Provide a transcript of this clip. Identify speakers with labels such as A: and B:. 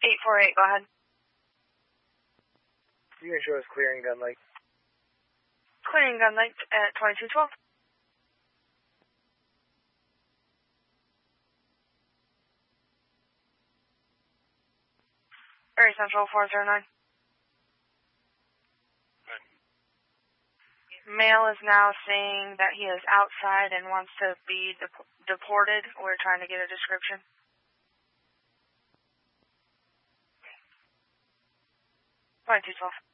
A: 848, go ahead.
B: You can show us clearing gun light.
A: Clearing gun light at 2212. Area Central 409. Male is now saying that he is outside and wants to be deported. We're trying to get a description. Fine, 212.